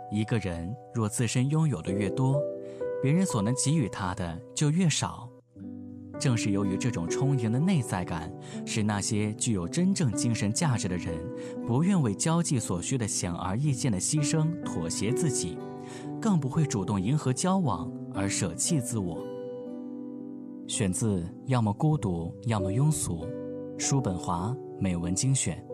一个人若自身拥有的越多，别人所能给予他的就越少。正是由于这种充盈的内在感，使那些具有真正精神价值的人不愿为交际所需的显而易见的牺牲妥协自己，更不会主动迎合交往而舍弃自我。选自要么孤独要么庸俗，叔本华美文精选。